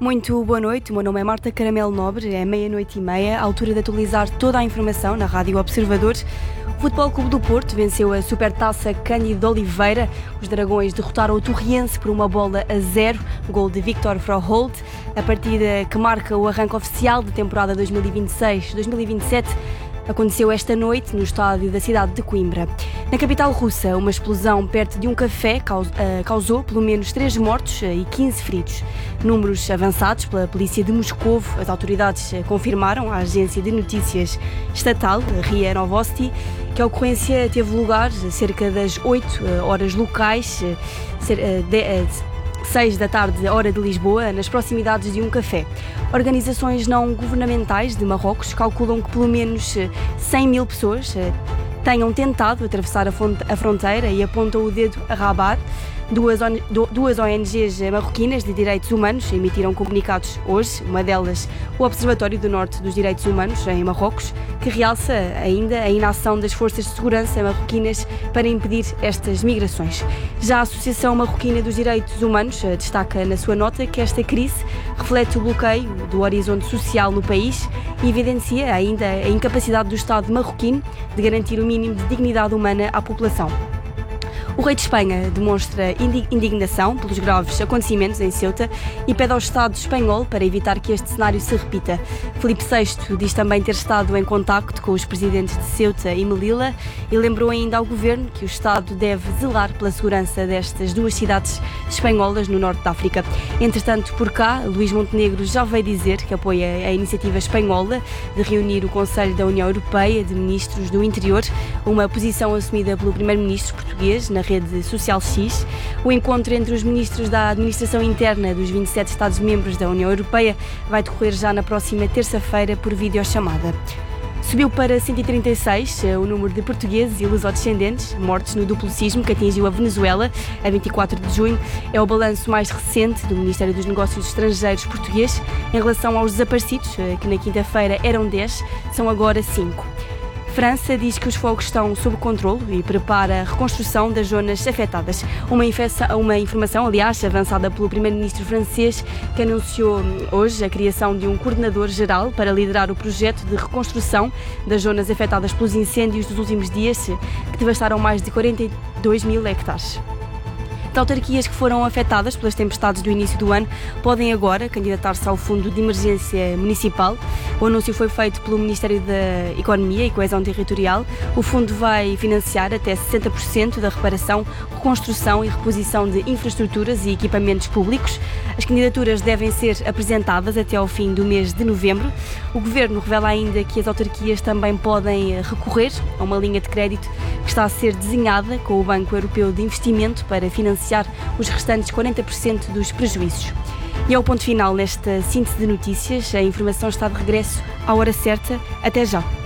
Muito boa noite, o meu nome é Marta Caramelo Nobre, é 00:30, à altura de atualizar toda a informação na Rádio Observador. O Futebol Clube do Porto venceu a Supertaça Cândido de Oliveira. Os Dragões derrotaram o Torriense por 1-0, gol de Victor Froholt. A partida que marca o arranque oficial da temporada 2026-2027 aconteceu esta noite no estádio da cidade de Coimbra. Na capital russa, uma explosão perto de um café causou pelo menos 3 mortos e 15 feridos. Números avançados pela polícia de Moscovo, as autoridades confirmaram à agência de notícias estatal, RIA Novosti, que a ocorrência teve lugar cerca das 8 horas locais, 6 da tarde, hora de Lisboa, nas proximidades de um café. Organizações não governamentais de Marrocos calculam que pelo menos 100 mil pessoas tenham tentado atravessar a fronteira e apontam o dedo a Rabat. Duas ONGs marroquinas de direitos humanos emitiram comunicados hoje, uma delas o Observatório do Norte dos Direitos Humanos, em Marrocos, que realça ainda a inação das forças de segurança marroquinas para impedir estas migrações. Já a Associação Marroquina dos Direitos Humanos destaca na sua nota que esta crise reflete o bloqueio do horizonte social no país e evidencia ainda a incapacidade do Estado marroquino de garantir o mínimo de dignidade humana à população. O rei de Espanha demonstra indignação pelos graves acontecimentos em Ceuta e pede ao Estado espanhol para evitar que este cenário se repita. Filipe VI diz também ter estado em contacto com os presidentes de Ceuta e Melilla e lembrou ainda ao governo que o Estado deve zelar pela segurança destas duas cidades espanholas no norte da África. Entretanto, por cá, Luís Montenegro já veio dizer que apoia a iniciativa espanhola de reunir o Conselho da União Europeia de Ministros do Interior, uma posição assumida pelo primeiro-ministro português na rede social X. O encontro entre os ministros da Administração Interna dos 27 Estados-membros da União Europeia vai decorrer já na próxima terça-feira por videochamada. Subiu para 136 o número de portugueses e lusodescendentes mortos no duplo sismo que atingiu a Venezuela a 24 de junho. É o balanço mais recente do Ministério dos Negócios Estrangeiros português. Em relação aos desaparecidos, que na quinta-feira eram 10, são agora 5. França diz que os fogos estão sob controle e prepara a reconstrução das zonas afetadas. Uma informação, aliás, avançada pelo primeiro-ministro francês, que anunciou hoje a criação de um coordenador geral para liderar o projeto de reconstrução das zonas afetadas pelos incêndios dos últimos dias, que devastaram mais de 42 mil hectares. As autarquias que foram afetadas pelas tempestades do início do ano podem agora candidatar-se ao Fundo de Emergência Municipal. O anúncio foi feito pelo Ministério da Economia e Coesão Territorial. O fundo vai financiar até 60% da reparação, reconstrução e reposição de infraestruturas e equipamentos públicos. As candidaturas devem ser apresentadas até ao fim do mês de novembro. O Governo revela ainda que as autarquias também podem recorrer a uma linha de crédito que está a ser desenhada com o Banco Europeu de Investimento para financiar os restantes 40% dos prejuízos. E é o ponto final nesta síntese de notícias. A informação está de regresso à hora certa. Até já!